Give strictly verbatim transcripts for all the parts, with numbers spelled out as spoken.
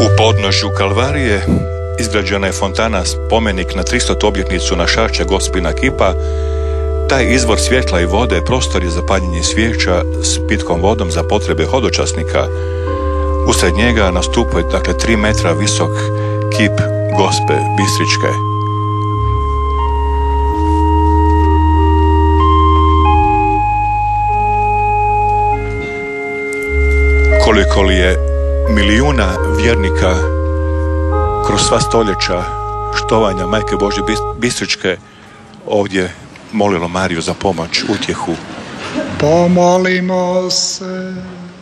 U podnožju Kalvarije izgrađena je fontana, spomenik na tristotu obljetnicu Našašća Gospina kipa. Taj izvor svjetla i vode prostor je za paljenje svijeća s pitkom vodom za potrebe hodočasnika. Usred njega nastupuje, dakle, tri metra visok kip Gospe Bistričke. Koliko li je milijuna vjernika kroz sva stoljeća štovanja Majke Božje Bistričke ovdje molilo Mariju za pomoć, utjehu. Pomolimo se.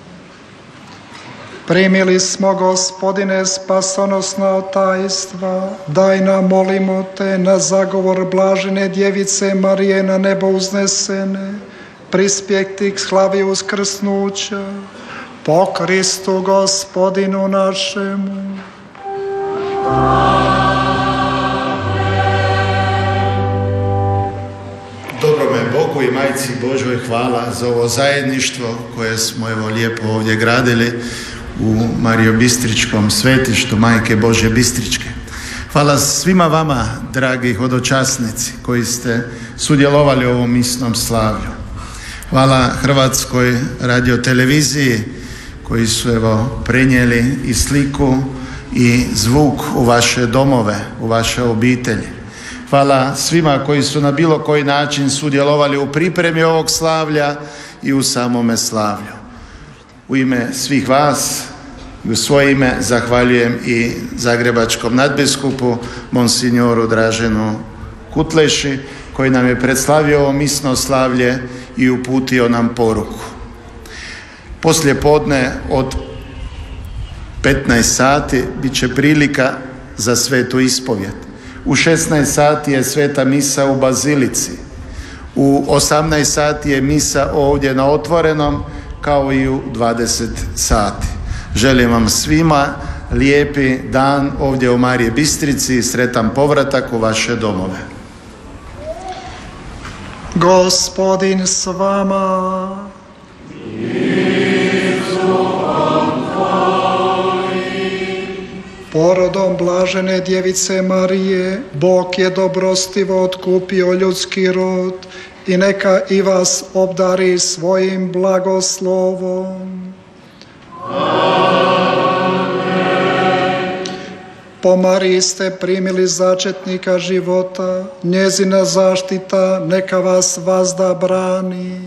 Primili smo, Gospodine, spasonosna tajstva, daj nam, molimo te, na zagovor blažene djevice Marije na nebo uznesene, prispjeh k slavi uskrsnuća, po Kristu Gospodinu našemu. Dobrome Bogu i Majci Božoj hvala za ovo zajedništvo koje smo evo lijepo ovdje gradili u Marijobistričkom svetištu Majke Božje Bistričke. Hvala svima vama, dragi hodočasnici, koji ste sudjelovali u ovom misnom slavlju. Hvala Hrvatskoj radioteleviziji koji su evo prenijeli i sliku i zvuk u vaše domove, u vaše obitelji. Hvala svima koji su na bilo koji način sudjelovali u pripremi ovog slavlja i u samome slavlju. U ime svih vas i u svoje ime zahvaljujem i zagrebačkom nadbiskupu monsignoru Draženu Kutleši, koji nam je predstavio ovo misno slavlje i uputio nam poruku. Poslije podne od petnaest sati bit će prilika za svetu ispovjed. U šesnaest sati je sveta misa u Bazilici. U osamnaest sati je misa ovdje na otvorenom, kao i u dvadeset sati. Želim vam svima lijepi dan ovdje u Marije Bistrici i sretan povratak u vaše domove. Gospodin s vama. Porodom blažene djevice Marije, Bog je dobrostivo otkupio ljudski rod i neka i vas obdari svojim blagoslovom. Amen. Po Mariji ste primili začetnika života, njezina zaštita neka vas vazda brani.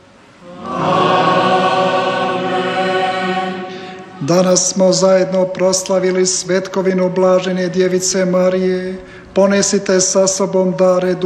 Danas smo zajedno proslavili svetkovinu blažene djevice Marije. Ponesite sa sobom dare